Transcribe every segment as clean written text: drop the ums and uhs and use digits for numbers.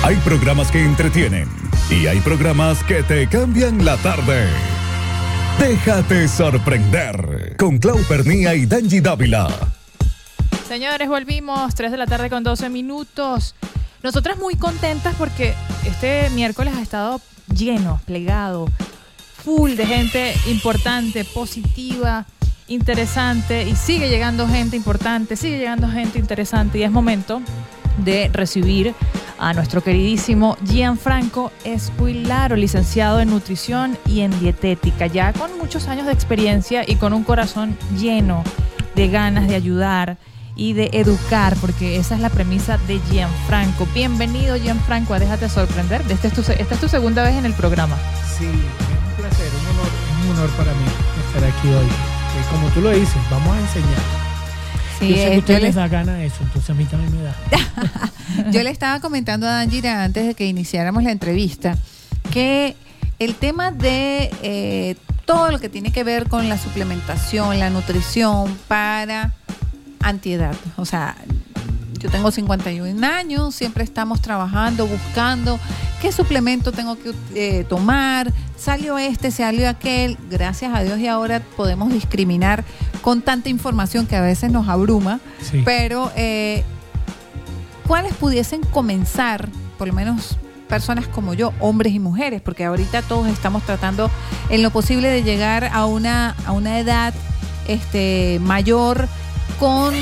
Hay programas que entretienen y hay programas que te cambian la tarde. Déjate sorprender con Clau Pernía y Dangy Dávila. Señores, volvimos, 3 de la tarde con 12 minutos. Nosotras muy contentas porque este miércoles ha estado lleno, plegado, full de gente importante, positiva, interesante, y sigue llegando gente importante, sigue llegando gente interesante, y es momento de recibir a nuestro queridísimo Gianfranco Esquilaro, licenciado en nutrición y en dietética, ya con muchos años de experiencia y con un corazón lleno de ganas de ayudar y de educar, porque esa es la premisa de Gianfranco. Bienvenido, Gianfranco, a Déjate Sorprender. Esta es tu segunda vez en el programa. Sí, es un placer, un honor para mí estar aquí hoy. Como tú lo dices, vamos a enseñar. Sí, yo sé que a ustedes les da gana eso, entonces a mí también me da. Yo le estaba comentando a Dangira antes de que iniciáramos la entrevista que el tema de todo lo que tiene que ver con la suplementación, la nutrición para antiedad, o sea, yo tengo 51 años, siempre estamos trabajando, buscando qué suplemento tengo que tomar, salió salió aquel, gracias a Dios y ahora podemos discriminar con tanta información que a veces nos abruma, sí. Pero ¿cuáles pudiesen comenzar, por lo menos personas como yo, hombres y mujeres? Porque ahorita todos estamos tratando en lo posible de llegar a una edad mayor, con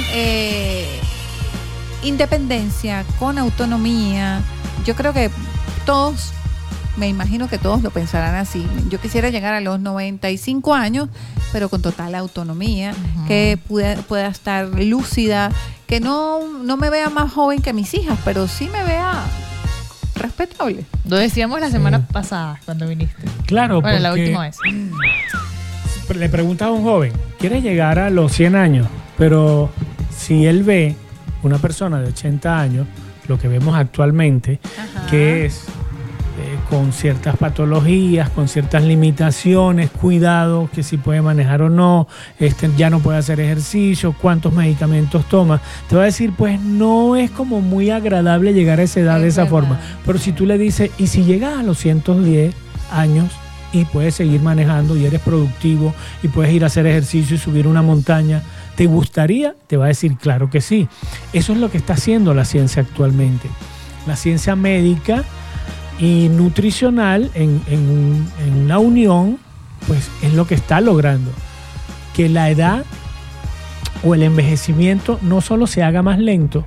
independencia, con autonomía. Yo creo que todos, me imagino que todos lo pensarán así. Yo quisiera llegar a los 95 años, pero con total autonomía, que pueda estar lúcida, que no me vea más joven que mis hijas, pero sí me vea respetable. Lo decíamos la semana pasada cuando viniste. Claro, bueno, la última vez. Le preguntas a un joven, ¿quieres llegar a los 100 años? Pero si él ve una persona de 80 años, lo que vemos actualmente, que es con ciertas patologías, con ciertas limitaciones, cuidado, que si puede manejar o no, ya no puede hacer ejercicio, cuántos medicamentos toma, te va a decir, pues no es como muy agradable llegar a esa edad de esa forma. Pero si tú le dices, y si llegas a los 110 años, y puedes seguir manejando y eres productivo y puedes ir a hacer ejercicio y subir una montaña, ¿te gustaría? Te va a decir, claro que sí. Eso es lo que está haciendo la ciencia actualmente. La ciencia médica y nutricional en una unión, pues es lo que está logrando. Que la edad o el envejecimiento no solo se haga más lento,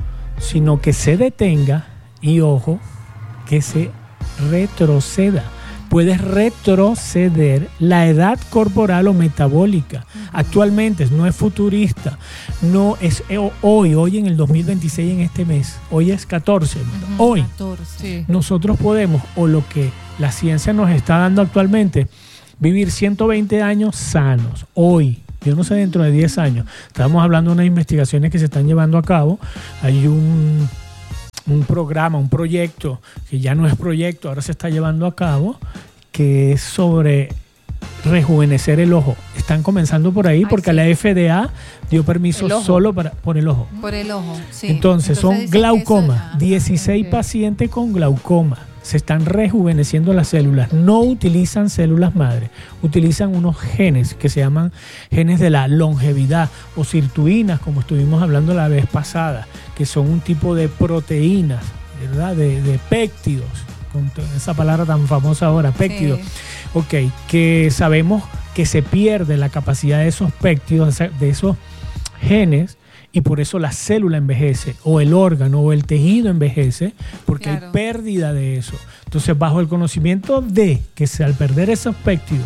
sino que se detenga y, ojo, que se retroceda. Puedes retroceder la edad corporal o metabólica. Actualmente no es futurista, no es hoy en el 2026, en este mes, hoy es 14, hoy 14. Sí. Nosotros podemos, o lo que la ciencia nos está dando actualmente, vivir 120 años sanos, hoy. Yo no sé dentro de 10 años. Estamos hablando de unas investigaciones que se están llevando a cabo. Hay un programa, un proyecto, que ya no es proyecto, ahora se está llevando a cabo, que es sobre rejuvenecer el ojo. Están comenzando por ahí porque la FDA dio permiso solo por el ojo. Por el ojo, sí. Entonces son glaucoma, 16 pacientes con glaucoma. Se están rejuveneciendo las células. No utilizan células madre, utilizan unos genes que se llaman genes de la longevidad o sirtuinas, como estuvimos hablando la vez pasada, que son un tipo de proteínas, ¿verdad? De péptidos, con esa palabra tan famosa ahora, péptidos. Sí. Ok, que sabemos que se pierde la capacidad de esos péptidos, de esos genes, y por eso la célula envejece, o el órgano o el tejido envejece, porque hay pérdida de eso. Entonces, bajo el conocimiento de que al perder esos péptidos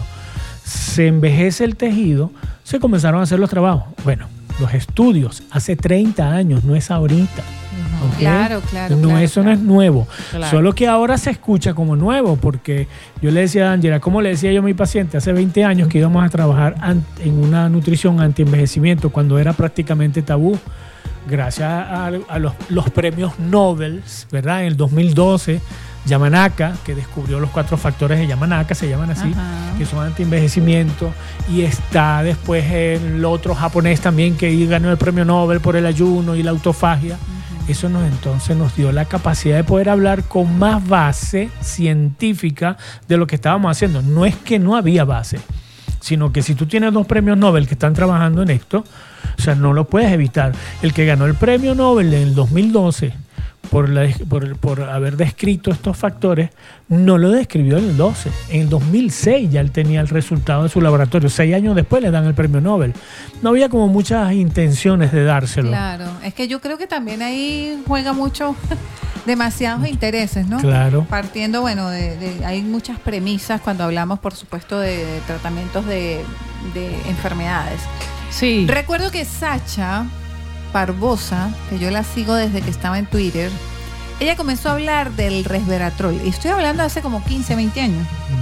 se envejece el tejido, se comenzaron a hacer los trabajos. Bueno, los estudios hace 30 años, no es ahorita. ¿Okay? Claro. Eso no es nuevo. Claro. Solo que ahora se escucha como nuevo, porque yo le decía a Angela, como le decía yo a mi paciente hace 20 años que íbamos a trabajar en una nutrición anti-envejecimiento cuando era prácticamente tabú. Gracias a los premios Nobel, ¿verdad? En el 2012, Yamanaka, que descubrió los 4 factores de Yamanaka, se llaman así, que son anti-envejecimiento, y está después el otro japonés también que ganó el premio Nobel por el ayuno y la autofagia. eso entonces nos dio la capacidad de poder hablar con más base científica de lo que estábamos haciendo. No es que no había base, sino que si tú tienes 2 premios Nobel que están trabajando en esto, o sea, no lo puedes evitar. El que ganó el premio Nobel en el 2012 por haber descrito estos factores, no lo describió en el 12. En el 2006 ya él tenía el resultado de su laboratorio. 6 años después le dan el premio Nobel. No había como muchas intenciones de dárselo. Claro, es que yo creo que también ahí juega mucho demasiados intereses, ¿no? Claro. Partiendo, bueno, hay muchas premisas cuando hablamos, por supuesto, de tratamientos de enfermedades. Sí. Recuerdo que Sacha Barbosa, que yo la sigo desde que estaba en Twitter, ella comenzó a hablar del resveratrol. Y estoy hablando hace como 15, 20 años.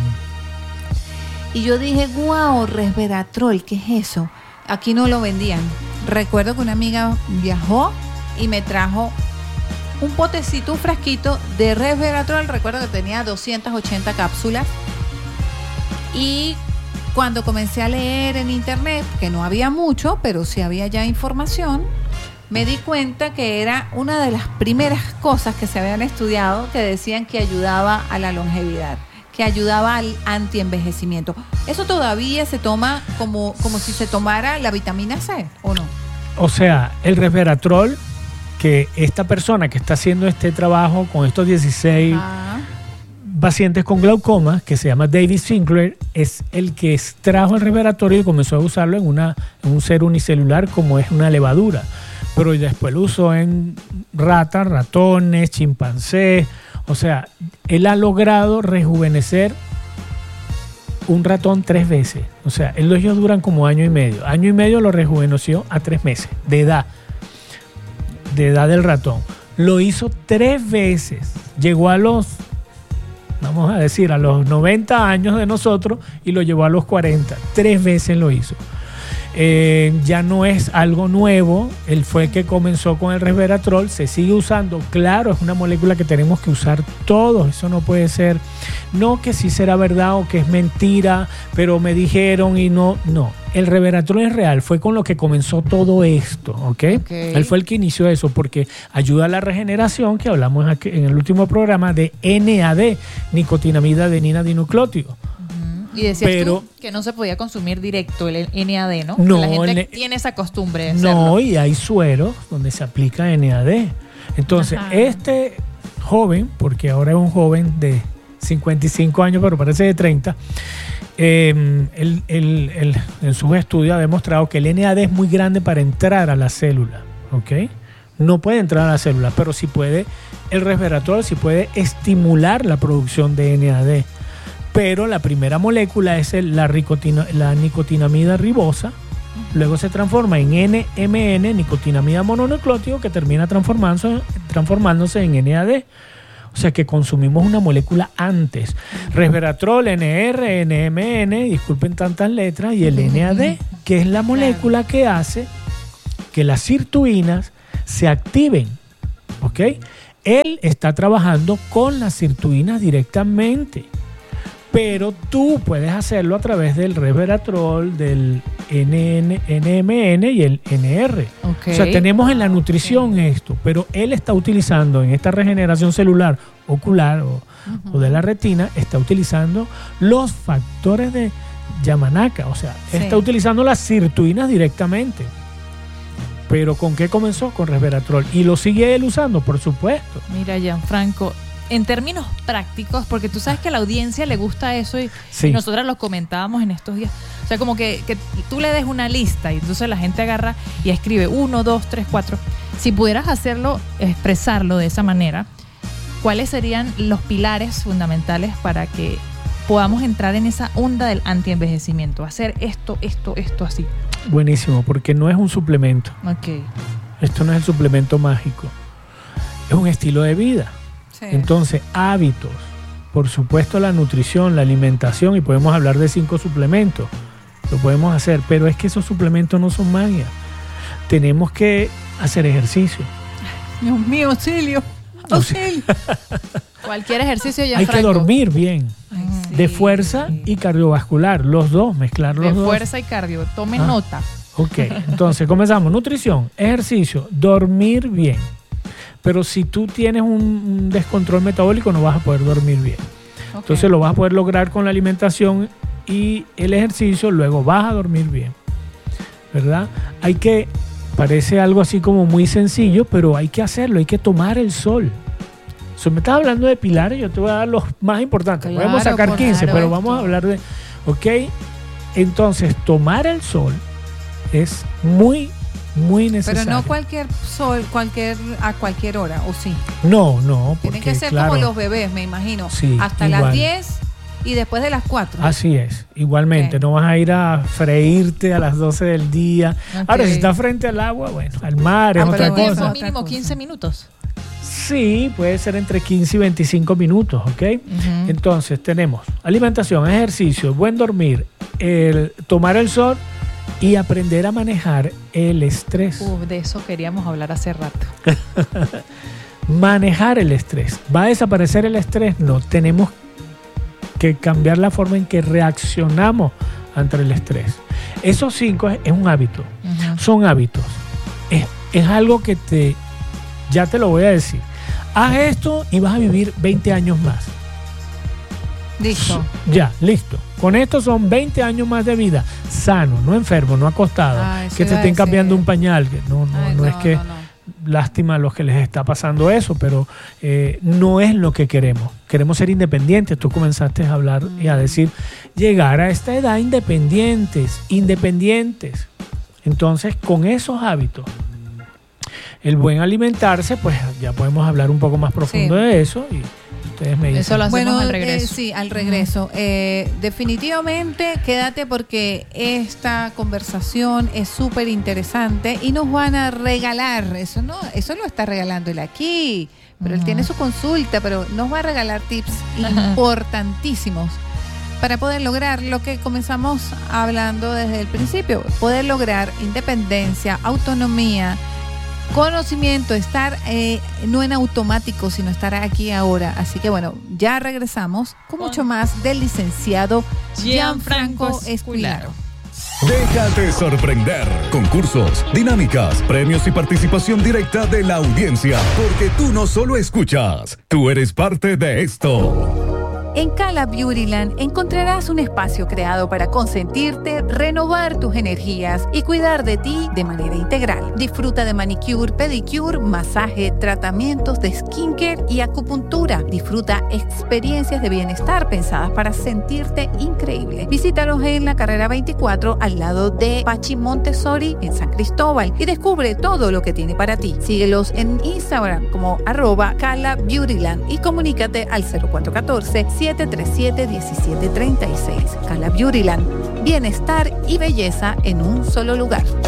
Y yo dije, wow, resveratrol, ¿qué es eso? Aquí no lo vendían. Recuerdo que una amiga viajó y me trajo un potecito, un frasquito de resveratrol. Recuerdo que tenía 280 cápsulas. Y cuando comencé a leer en internet, que no había mucho, pero sí había ya información, me di cuenta que era una de las primeras cosas que se habían estudiado que decían que ayudaba a la longevidad, que ayudaba al antienvejecimiento. ¿Eso todavía se toma como si se tomara la vitamina C o no? O sea, el resveratrol, que esta persona que está haciendo este trabajo con estos 16 pacientes con glaucoma, que se llama David Sinclair, es el que extrajo el resveratrol y comenzó a usarlo en un ser unicelular como es una levadura. Pero después lo usó en ratas, ratones, chimpancés. O sea, él ha logrado rejuvenecer un ratón 3 veces. O sea, ellos duran como año y medio. Año y medio lo rejuveneció a 3 meses de edad del ratón. Lo hizo 3 veces. Llegó a los 90 años de nosotros y lo llevó a los 40. 3 veces lo hizo. Ya no es algo nuevo. Él fue el que comenzó con el resveratrol. Se sigue usando. Claro, es una molécula que tenemos que usar todos. Eso no puede ser, no que sí será verdad o que es mentira, pero me dijeron y no. El resveratrol es real. Fue con lo que comenzó todo esto, ¿ok? Él fue el que inició eso porque ayuda a la regeneración, que hablamos aquí en el último programa, de NAD, nicotinamida adenina dinucleótido. Y decías tú que no se podía consumir directo el NAD, ¿no? No, la gente tiene esa costumbre de hacerlo. No, y hay sueros donde se aplica NAD. Entonces, este joven, porque ahora es un joven de 55 años, pero parece de 30, él en sus estudios ha demostrado que el NAD es muy grande para entrar a la célula, ¿ok? No puede entrar a la célula, pero sí puede, el resveratrol sí puede estimular la producción de NAD. Pero la primera molécula es la nicotinamida ribosa, luego se transforma en NMN, nicotinamida mononucleótido, que termina transformándose en NAD. O sea que consumimos una molécula antes. Resveratrol, NR, NMN, disculpen tantas letras, y el NAD, que es la molécula que hace que las sirtuinas se activen. ¿Ok? Él está trabajando con las sirtuinas directamente. Pero tú puedes hacerlo a través del resveratrol, del NMN y el NR. Okay. O sea, tenemos en la nutrición esto, pero él está utilizando en esta regeneración celular ocular o de la retina, está utilizando los factores de Yamanaka. O sea, está utilizando las sirtuinas directamente. Pero ¿con qué comenzó? Con resveratrol. ¿Y lo sigue él usando? Por supuesto. Mira, Gianfranco, en términos prácticos, porque tú sabes que a la audiencia le gusta eso y nosotras lo comentábamos en estos días. O sea, como que tú le des una lista y entonces la gente agarra y escribe 1, 2, 3, 4. Si pudieras hacerlo, expresarlo de esa manera, ¿cuáles serían los pilares fundamentales para que podamos entrar en esa onda del antienvejecimiento? Hacer esto así. Buenísimo, porque no es un suplemento. Okay. Esto no es el suplemento mágico. Es un estilo de vida. Sí. Entonces, hábitos, por supuesto la nutrición, la alimentación, y podemos hablar de 5 suplementos, lo podemos hacer, pero es que esos suplementos no son magia. Tenemos que hacer ejercicio. Dios mío, auxilio. Cualquier ejercicio ya. Hay que dormir bien. De fuerza y cardiovascular, los dos, mezclar los dos. De fuerza y cardio, tomen nota. Ok, entonces comenzamos. Nutrición, ejercicio, dormir bien. pero si tú tienes un descontrol metabólico no vas a poder dormir bien. Ok. Entonces lo vas a poder lograr con la alimentación y el ejercicio, luego vas a dormir bien, ¿verdad? Parece algo así como muy sencillo, pero hay que hacerlo, hay que tomar el sol. Si me estás hablando de pilares, yo te voy a dar los más importantes. Claro, Podemos sacar 15, claro, pero esto. vamos a hablar de... ¿Ok? Entonces, tomar el sol es muy, muy necesario. Pero no cualquier sol, a cualquier hora, ¿o sí? No, Tienen porque que ser claro, como los bebés, me imagino. Sí, hasta igual. las 10 y después de las 4. Así es, igualmente. Ok. No vas a ir a freírte a las 12 del día. Ok. Ahora, si estás frente al agua, bueno, al mar es Ah, otra pero Tiempo cosa. otra mínimo cosa. 15 minutos. Sí, puede ser entre 15 y 25 minutos, ¿ok? Entonces tenemos alimentación, ejercicio, buen dormir, tomar el sol y aprender a manejar el estrés. De eso queríamos hablar hace rato. Manejar el estrés. ¿Va a desaparecer el estrés? No, tenemos que cambiar la forma en que reaccionamos ante el estrés. Esos 5 es un hábito, son hábitos. Es algo que ya te lo voy a decir. Haz esto y vas a vivir 20 años más. Listo. Ya, listo. Con esto son 20 años más de vida, sano, no enfermo, no acostado, Eso que te iba a estén cambiando decir. un pañal. Que no es que lástima a los que les está pasando eso, pero no es lo que queremos. Queremos ser independientes. Tú comenzaste a hablar y a decir, llegar a esta edad independientes. Entonces, con esos hábitos, el buen alimentarse, pues ya podemos hablar un poco más profundo Sí. de eso y ustedes me dicen. Eso lo hacemos Bueno, al regreso. sí, al regreso. Definitivamente quédate porque esta conversación es súper interesante y nos van a regalar, eso lo está regalando él aquí, pero él tiene su consulta, pero nos va a regalar tips importantísimos para poder lograr lo que comenzamos hablando desde el principio, poder lograr independencia, autonomía, conocimiento, estar no en automático, sino estar aquí ahora. Así que bueno, ya regresamos con mucho más del licenciado Gianfranco Escularo. Déjate sorprender. Concursos, dinámicas, premios y participación directa de la audiencia. Porque tú no solo escuchas, tú eres parte de esto. En Cala Beautyland encontrarás un espacio creado para consentirte, renovar tus energías y cuidar de ti de manera integral. Disfruta de manicure, pedicure, masaje, tratamientos de skincare y acupuntura. Disfruta experiencias de bienestar pensadas para sentirte increíble. Visítalos en la carrera 24 al lado de Pachi Montessori en San Cristóbal y descubre todo lo que tiene para ti. Síguelos en Instagram como @CalaBeautyland y comunícate al 0414-737-1736. Cala Beautyland, bienestar y belleza en un solo lugar.